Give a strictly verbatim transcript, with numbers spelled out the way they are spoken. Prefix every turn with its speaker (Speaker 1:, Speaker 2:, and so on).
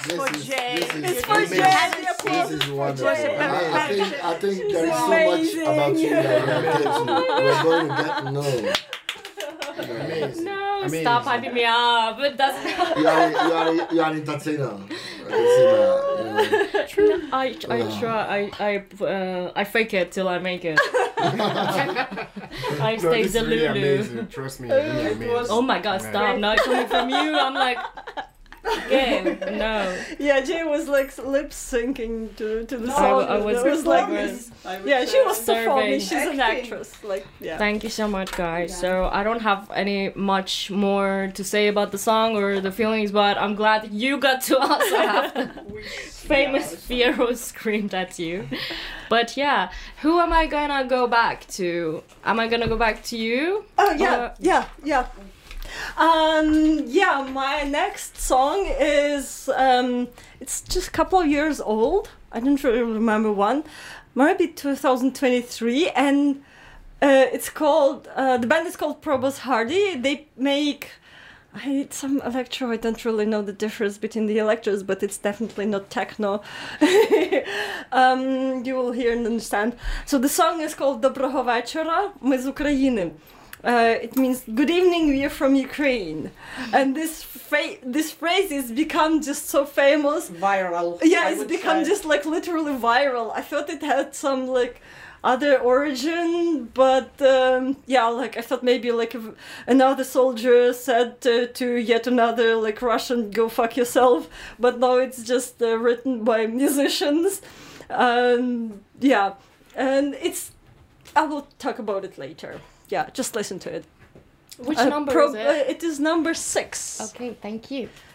Speaker 1: this
Speaker 2: for
Speaker 1: is,
Speaker 2: Jay.
Speaker 1: This is
Speaker 2: It's
Speaker 3: for
Speaker 1: amazing.
Speaker 3: Jay.
Speaker 1: This is wonderful.
Speaker 2: Jay.
Speaker 1: I, I think I think
Speaker 3: She's
Speaker 1: there is so
Speaker 3: amazing.
Speaker 1: much about you that we're going to get to. We're going to get to know.
Speaker 4: Amazing.
Speaker 5: No,
Speaker 4: Amazing.
Speaker 5: stop hyping me up. It doesn't.
Speaker 1: You are you are you are an entertainer. I can see that. You know.
Speaker 5: I I
Speaker 1: Yeah.
Speaker 5: try. I I uh, I fake it till I make it. I
Speaker 4: No,
Speaker 5: stay
Speaker 4: this is really
Speaker 5: Delulu.
Speaker 4: amazing. Trust me, really
Speaker 3: It
Speaker 4: amazing.
Speaker 3: was-
Speaker 5: Oh my God!
Speaker 4: Yeah.
Speaker 5: Stop! Now it's coming from you. I'm like, okay, no.
Speaker 3: Yeah, Jay was like lip syncing to, to the
Speaker 2: No,
Speaker 3: song.
Speaker 5: I was
Speaker 3: It was like
Speaker 5: performing.
Speaker 2: I would
Speaker 3: yeah, she
Speaker 2: say.
Speaker 3: was performing.
Speaker 5: Serving.
Speaker 3: She's an
Speaker 2: Acting.
Speaker 3: actress. Like yeah.
Speaker 5: Thank you so much, guys.
Speaker 2: Yeah.
Speaker 5: So I don't have any much more to say about the song or the feelings, but I'm glad that you got to also have the famous Fiero screamed at you. But yeah, who am I gonna go back to? Am I gonna go back to you?
Speaker 3: Oh yeah,
Speaker 5: Uh,
Speaker 3: yeah, yeah. Um, yeah, my next song is um, it's just a couple of years old. I don't really remember one, maybe two thousand twenty-three, and uh, it's called uh, the band is called Probos Hardy. They make I need some electro. I don't really know the difference between the electros, but it's definitely not techno. um, you will hear and understand. So the song is called Доброго вечора, ми з України. Uh, it means good evening, we are from Ukraine. And this fa- this phrase has become just so famous.
Speaker 2: Viral.
Speaker 3: Yeah,
Speaker 2: I
Speaker 3: it's
Speaker 2: would
Speaker 3: become
Speaker 2: say.
Speaker 3: just like literally viral. I thought it had some like other origin, but um, yeah, like I thought maybe like if another soldier said to, to yet another like Russian, go fuck yourself. But no, it's just uh, written by musicians. Um, yeah, and it's. I will talk about it later. Yeah, just listen to it.
Speaker 5: Which
Speaker 3: Uh,
Speaker 5: number
Speaker 3: prob-
Speaker 5: is it?
Speaker 3: uh, it is number six.
Speaker 5: Okay, thank you.